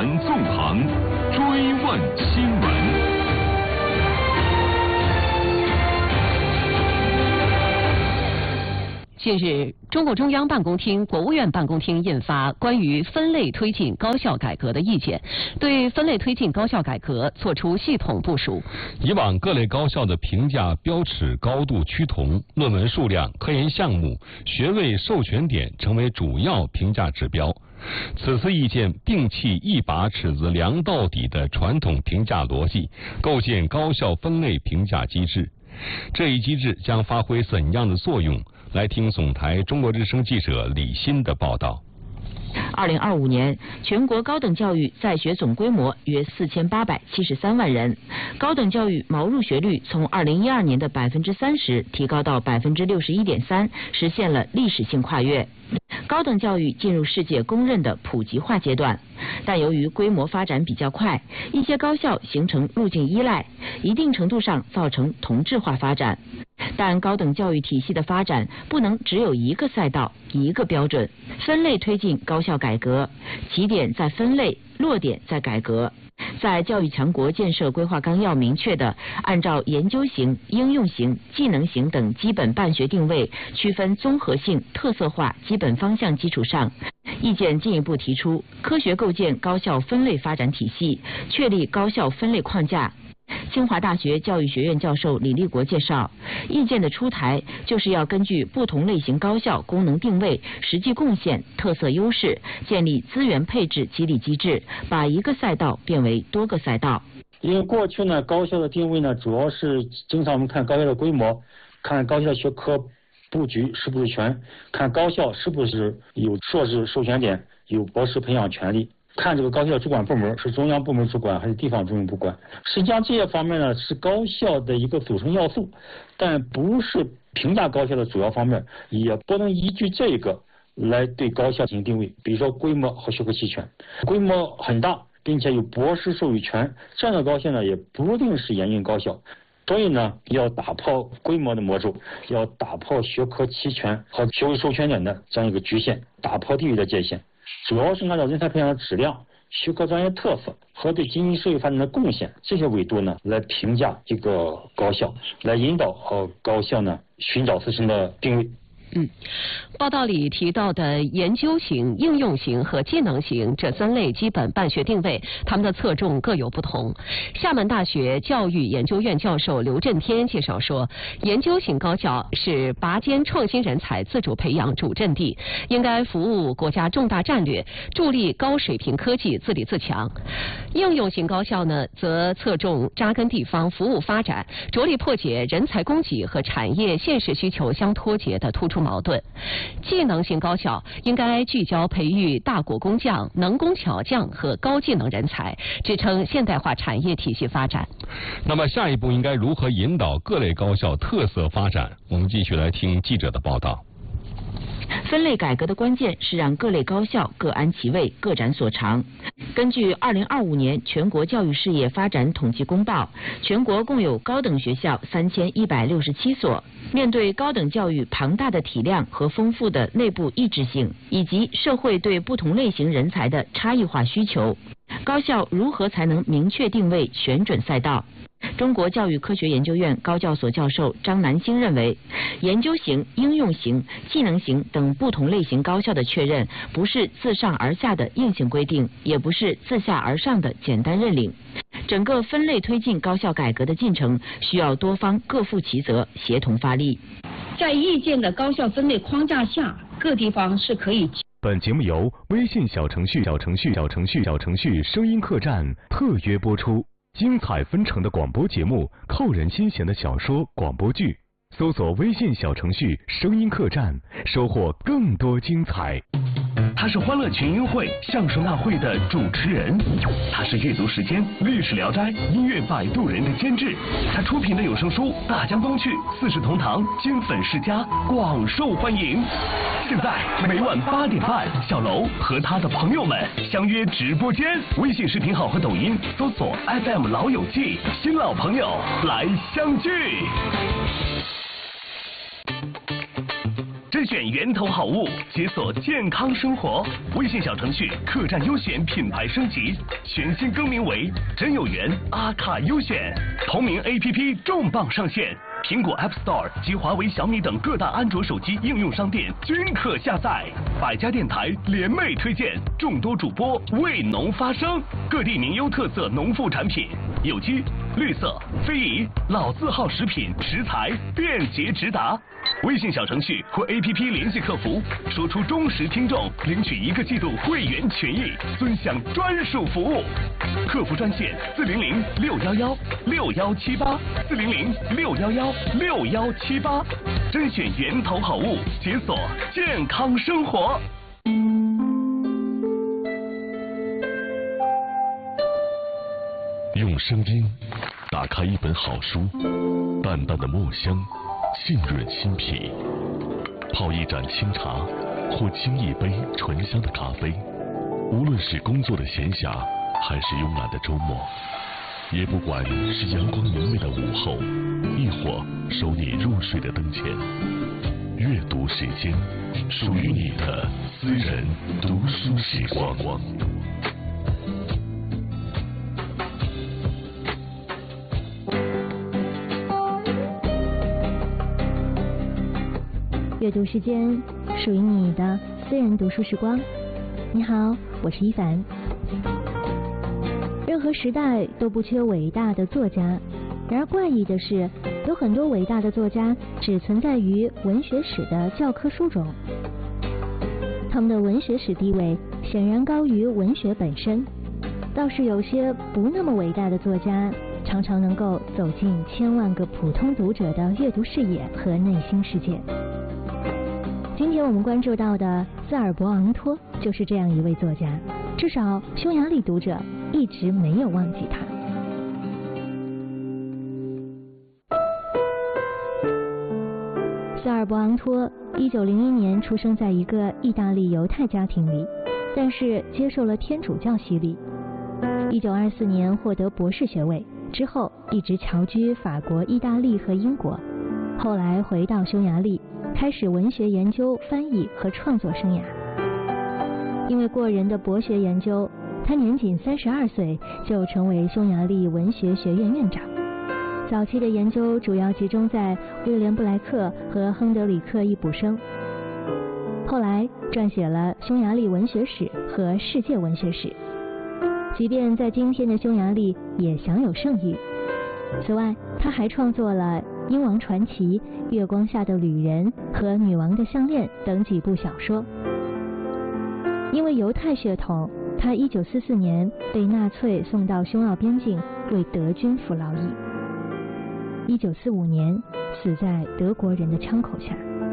传纵横，追问新闻。 近日，中共中央办公厅、国务院办公厅印发关于分类推进高校改革的意见，对分类推进高校改革作出系统部署。 以往各类高校的评价标尺高度趋同，论文数量、科研项目、学位授权点成为主要评价指标。此次意见摒弃一把尺子量到底的传统评价逻辑，构建高校分类评价机制。这一机制将发挥怎样的作用？来听总台中国之声记者李欣的报道。 2025年，全国高等教育在学总规模约4873万人，高等教育毛入学率从2012年的30%提高到61.3%，实现了历史性跨越。高等教育进入世界公认的普及化阶段，但由于规模发展比较快，一些高校形成路径依赖，一定程度上造成同质化发展。但高等教育体系的发展不能只有一个赛道、一个标准，分类推进高校改革，起点在分类，落点在改革。在教育强国建设规划纲要明确的按照研究型、应用型、技能型等基本办学定位区分综合性、特色化基本方向基础上，意见进一步提出科学构建高校分类发展体系，确立高校分类框架。清华大学教育学院教授李立国介绍，意见的出台就是要根据不同类型高校功能定位、实际贡献、特色优势，建立资源配置激励机制，把一个赛道变为多个赛道。 因为过去呢，高校的定位呢，主要是经常我们看高校的规模，看高校的学科布局是不是全，看高校是不是有硕士授权点，有博士培养权利。看这个高校主管部门是中央部门主管还是地方政府主管，实际上这些方面呢是高校的一个组成要素，但不是评价高校的主要方面，也不能依据这个来对高校进行定位。比如说规模和学科齐全，规模很大并且有博士授予权，这样的高校呢也不一定是严峻高校。所以呢，要打破规模的魔咒，要打破学科齐全和学位授权点的这样一个局限，打破地域的界限。主要是按照人才培养的质量、学科专业特色和对经济社会发展的贡献这些维度呢，来评价一个高校，来引导高校呢寻找自身的定位。 报道里提到的研究型、应用型和技能型这三类基本办学定位，它们的侧重各有不同。厦门大学教育研究院教授刘振天介绍说，研究型高校是拔尖创新人才自主培养主阵地，应该服务国家重大战略，助力高水平科技自立自强。应用型高校呢，则侧重扎根地方、服务发展，着力破解人才供给和产业现实需求相脱节的突出矛盾。技能型高校应该聚焦培育大国工匠、能工巧匠和高技能人才，支撑现代化产业体系发展。 那么下一步应该如何引导各类高校特色发展？我们继续来听记者的报道。 分类改革的关键是让各类高校各安其位、各展所长。根据2025年全国教育事业发展统计公报，全国共有高等学校3167所。面对高等教育庞大的体量和丰富的内部异质性，以及社会对不同类型人才的差异化需求，高校如何才能明确定位、选准赛道？中国教育科学研究院高教所教授张南星认为，研究型、应用型、技能型等不同类型高校的确认，不是自上而下的硬性规定，也不是自下而上的简单认领。整个分类推进高校改革的进程，需要多方各负其责，协同发力。 在意见的高校分类框架下，各地方是可以。 本节目由微信小程序声音客栈特约播出。精彩纷呈的广播节目，扣人心弦的小说、广播剧，搜索微信小程序声音客栈，收获更多精彩。他是欢乐群英会、相声大会的主持人，他是阅读时间、历史聊斋、音乐摆渡人的监制，他出品的有声书《大江东去》《四世同堂》金粉世家广受欢迎。现在每晚8点半，小楼和他的朋友们相约直播间，微信视频号和抖音搜索 FM 老友记，新老朋友来相聚。甄选选源头好物，解锁健康生活。微信小程序客栈优选品牌升级，全新更名为真有缘阿卡优选。同名 APP 重磅上线，苹果 App Store 及华为、小米等各大安卓手机应用商店均可下载。百家电台联袂推荐，众多主播为农发声，各地名优特色农副产品，有机、绿色、非遗、老字号食品食材便捷直达。微信小程序或 APP 联系客服，说出忠实听众，领取1个季度会员权益，尊享专属服务。客服专线400-611-6178，400-611-6178，甄选源头好物，解锁健康生活。 用声音打开一本好书，淡淡的墨香浸润心脾，泡一盏清茶或沏一杯醇香的咖啡，无论是工作的闲暇还是慵懒的周末，也不管是阳光明媚的午后，亦或收你入睡的灯前，阅读时间，属于你的私人读书时光。 阅读时间，属于你的私人读书时光。你好，我是一凡。任何时代都不缺伟大的作家，然而怪异的是，有很多伟大的作家只存在于文学史的教科书中。他们的文学史地位显然高于文学本身，倒是有些不那么伟大的作家，常常能够走进千万个普通读者的阅读视野和内心世界。今天我们关注到的斯尔伯昂托就是这样一位作家，至少匈牙利读者一直没有忘记他。斯尔伯昂托1901年出生在一个意大利犹太家庭里，但是接受了天主教洗礼。1924年获得博士学位之后，一直侨居法国、意大利和英国，后来回到匈牙利，开始文学研究、翻译和创作生涯。因为过人的博学研究，他年仅32岁就成为匈牙利文学学院院长。早期的研究主要集中在威廉布莱克和亨德里克易卜生，后来撰写了匈牙利文学史和世界文学史，即便在今天的匈牙利也享有盛誉。此外，他还创作了《英王传奇》、《月光下的旅人》和《女王的项链》等几部小说。因为犹太血统，他1944年被纳粹送到匈奥边境为德军服劳役，1945年死在德国人的枪口下。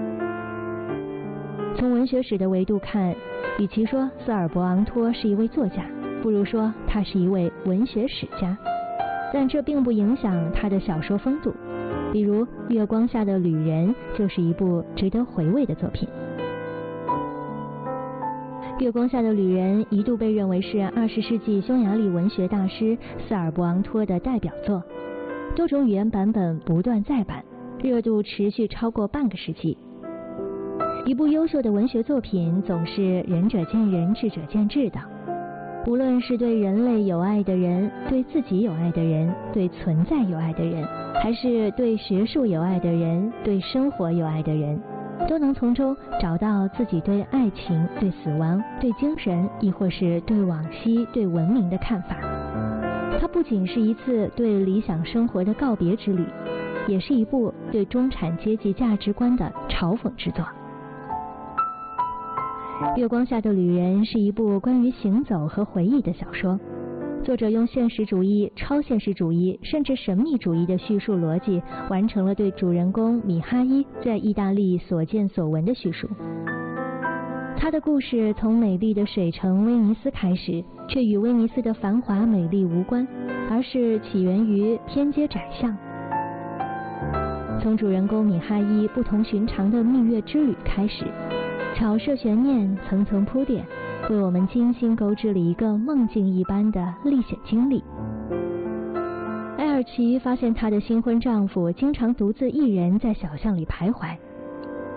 从文学史的维度看，与其说斯尔伯昂托是一位作家，不如说他是一位文学史家。但这并不影响他的小说风度，比如《月光下的旅人》就是一部值得回味的作品。《月光下的旅人》一度被认为是20世纪匈牙利文学大师斯尔伯昂托的代表作，多种语言版本不断再版，热度持续超过半个世纪。一部优秀的文学作品总是仁者见仁，智者见智的。无论是对人类有爱的人，对自己有爱的人，对存在有爱的人，还是对学术有爱的人，对生活有爱的人，都能从中找到自己对爱情、对死亡、对精神，亦或是对往昔、对文明的看法。它不仅是一次对理想生活的告别之旅，也是一部对中产阶级价值观的嘲讽之作。《月光下的旅人》是一部关于行走和回忆的小说，作者用现实主义、超现实主义甚至神秘主义的叙述逻辑，完成了对主人公米哈伊在意大利所见所闻的叙述。他的故事从美丽的水城威尼斯开始，却与威尼斯的繁华美丽无关，而是起源于天街窄巷。从主人公米哈伊不同寻常的蜜月之旅开始，巧设悬念，层层铺垫，为我们精心勾织了一个梦境一般的历险经历。埃尔奇发现她的新婚丈夫经常独自一人在小巷里徘徊，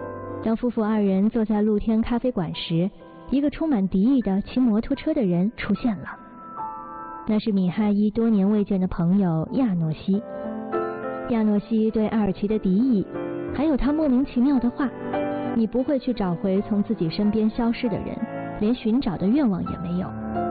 当夫妇二人坐在露天咖啡馆时，一个充满敌意的骑摩托车的人出现了。那是米哈伊多年未见的朋友亚诺西。亚诺西对阿尔奇的敌意，还有他莫名其妙的话：“你不会去找回从自己身边消失的人，连寻找的愿望也没有。”